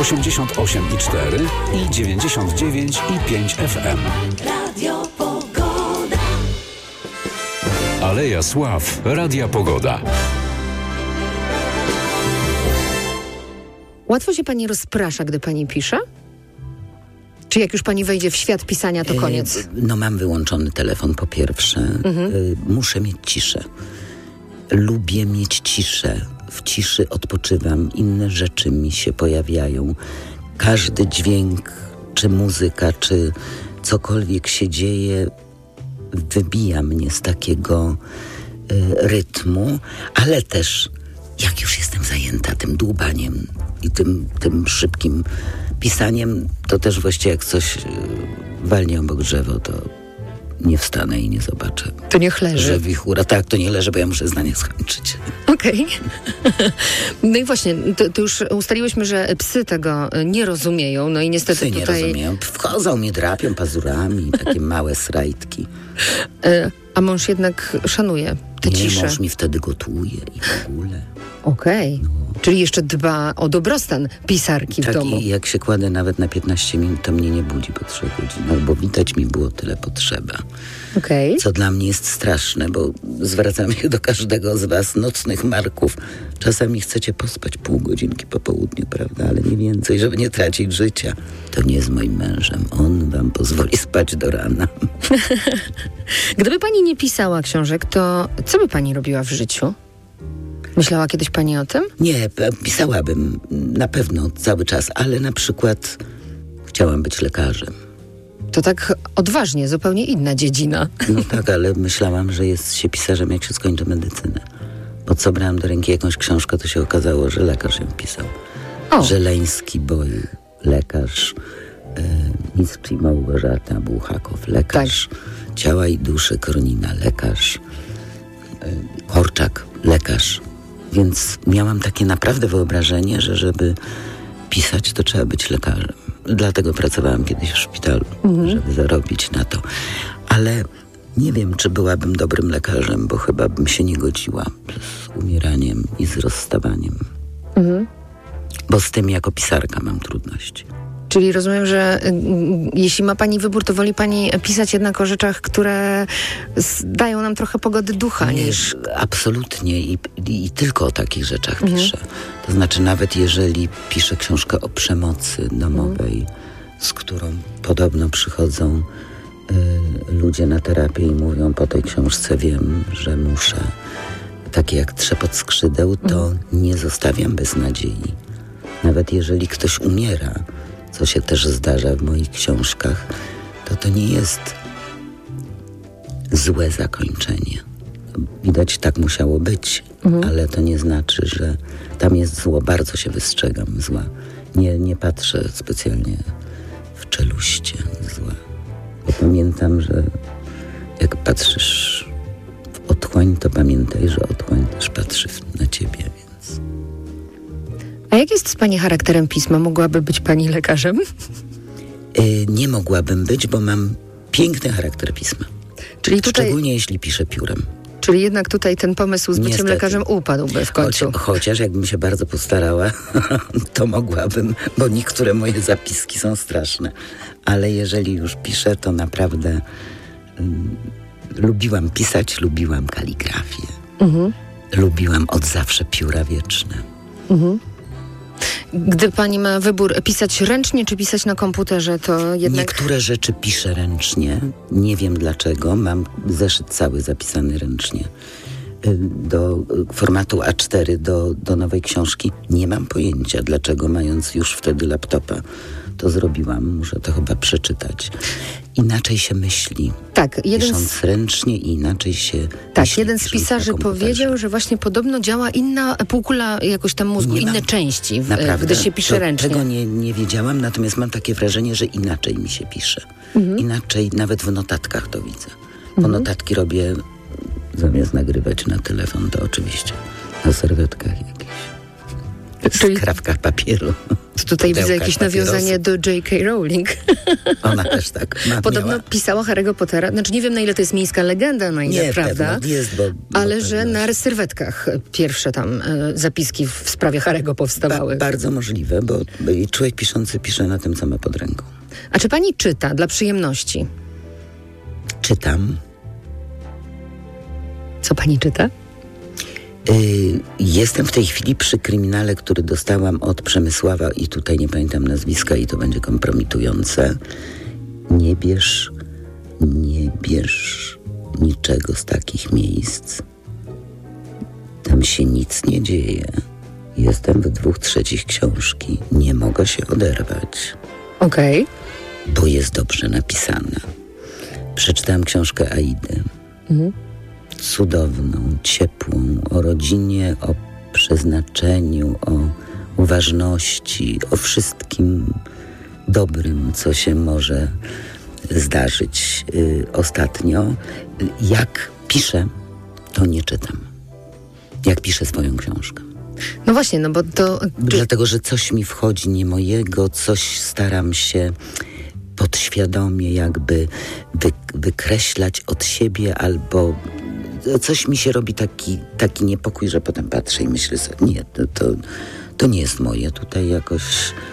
88,4 i 99,5 FM. Radio Pogoda. Aleja Sław, Radia Pogoda. Łatwo się pani rozprasza, gdy pani pisze? Czy jak już pani wejdzie w świat pisania, to koniec? No mam wyłączony telefon po pierwsze. Muszę mieć ciszę. Lubię mieć ciszę. W ciszy odpoczywam. Inne rzeczy mi się pojawiają. Każdy dźwięk, czy muzyka, czy cokolwiek się dzieje, wybija mnie z takiego rytmu, ale też jak już jestem zajęta tym dłubaniem i tym szybkim pisaniem, to też właściwie jak coś walnie obok drzewo, to nie wstanę i nie zobaczę. To niech leży. Że wichura. Tak, to nie leży, bo ja muszę zdanie skończyć. Okej. No i właśnie, to już ustaliłyśmy, że psy tego nie rozumieją, no i niestety Psy nie tutaj... rozumieją. Wchodzą, mnie drapią pazurami, takie małe srajtki. A mąż jednak szanuje tę Nie, ciszę. mąż mi wtedy gotuje i w ogóle. Okej. Czyli jeszcze dba o dobrostan pisarki w Tak, domu. i jak się kładę nawet na 15 minut, to mnie nie budzi po 3 godzinach, bo widać mi było tyle potrzeba. Okej. Co dla mnie jest straszne, bo zwracam się do każdego z was, nocnych marków. Czasami chcecie pospać pół godzinki po południu, prawda? Ale nie więcej, żeby nie tracić życia. To nie jest moim mężem. On wam pozwoli spać do rana. Gdyby pani nie pisała książek, to co by pani robiła w życiu? Myślała kiedyś pani o tym? Nie, pisałabym na pewno cały czas, ale na przykład chciałam być lekarzem. To tak odważnie, zupełnie inna dziedzina. No tak, ale myślałam, że jest się pisarzem, jak się skończy medycynę. Po co brałam do ręki jakąś książkę, to się okazało, że lekarz ją pisał. O. Żeleński Boj, lekarz. Mistrz i Małgorzata Buchakow, lekarz. Ciała i duszy Kronina, lekarz. Korczak, lekarz. Więc miałam takie naprawdę wyobrażenie, że żeby pisać, to trzeba być lekarzem. Dlatego pracowałam kiedyś w szpitalu, żeby zarobić na to. Ale nie wiem, czy byłabym dobrym lekarzem, bo chyba bym się nie godziła z umieraniem i z rozstawaniem. Bo z tym jako pisarka mam trudności. Czyli rozumiem, że jeśli ma pani wybór, to woli pani pisać jednak o rzeczach, które dają nam trochę pogody ducha niż... Absolutnie i tylko o takich rzeczach piszę. To znaczy nawet jeżeli piszę książkę o przemocy domowej, z którą podobno przychodzą ludzie na terapię i mówią, po tej książce wiem, że muszę, takie jak trzepot skrzydeł, to nie zostawiam bez nadziei. Nawet jeżeli ktoś umiera, co się też zdarza w moich książkach, to nie jest złe zakończenie. Widać, tak musiało być, ale to nie znaczy, że tam jest zło. Bardzo się wystrzegam zła. Nie patrzę specjalnie w czeluście zła. Bo pamiętam, że jak patrzysz w otchłań, to pamiętaj, że otchłań też patrzy na ciebie, więc... A jak jest z pani charakterem pisma? Mogłaby być pani lekarzem? Nie mogłabym być, bo mam piękny charakter pisma. Czyli tutaj, Szczególnie jeśli piszę piórem. czyli jednak tutaj ten pomysł z byciem Niestety. lekarzem upadłby w końcu. Chociaż jakbym się bardzo postarała, to mogłabym, bo niektóre moje zapiski są straszne. Ale jeżeli już piszę, to naprawdę lubiłam pisać, lubiłam kaligrafię. Lubiłam od zawsze pióra wieczne. Gdy pani ma wybór pisać ręcznie czy pisać na komputerze, to jednak... Niektóre rzeczy piszę ręcznie. Nie wiem dlaczego. Mam zeszyt cały zapisany ręcznie. Do formatu A4, do nowej książki. Nie mam pojęcia, dlaczego, mając już wtedy laptopa, to zrobiłam. Muszę to chyba przeczytać. Inaczej się myśli. Tak, Pisząc ręcznie i inaczej się Tak, myśli, jeden z pisząc na pisarzy komputerze. powiedział, że właśnie podobno działa inna półkula jakoś tam mózgu, Nie mam- inne części, Naprawdę, gdy się pisze ręcznie. Tego nie wiedziałam, natomiast mam takie wrażenie, że inaczej mi się pisze. Inaczej nawet w notatkach to widzę. Bo notatki robię, zamiast nagrywać na telefon, to oczywiście na serwetkach jakichś. Czyli skrawkach papieru. tutaj widzę pudełkach jakieś nawiązanie do J.K. Rowling. Ona też tak Podobno miała. pisała Harry'ego Pottera. Znaczy nie wiem, na ile to jest miejska legenda, na ile Nie, prawda. pewno jest, bo Ale że pewność. na sylwetkach pierwsze tam zapiski w sprawie Harry'ego powstawały. Bardzo możliwe, bo człowiek piszący pisze na tym, co ma pod ręką. A czy pani czyta dla przyjemności? Czytam. Co pani czyta? Jestem w tej chwili przy kryminale, który dostałam od Przemysława i tutaj nie pamiętam nazwiska i to będzie kompromitujące. Nie bierz niczego z takich miejsc. Tam się nic nie dzieje. Jestem w 2/3 książki. Nie mogę się oderwać, Okej. bo jest dobrze napisana. Przeczytałam książkę Aidy. Cudowną, ciepłą, o rodzinie, o przeznaczeniu, o uważności, o wszystkim dobrym, co się może zdarzyć. Ostatnio, jak piszę, to nie czytam. Jak piszę swoją książkę. No właśnie, no bo to... Dlatego, że coś mi wchodzi nie mojego, coś staram się podświadomie jakby wykreślać od siebie, albo coś mi się robi taki niepokój, że potem patrzę i myślę sobie, nie, to nie jest moje. Tutaj jakoś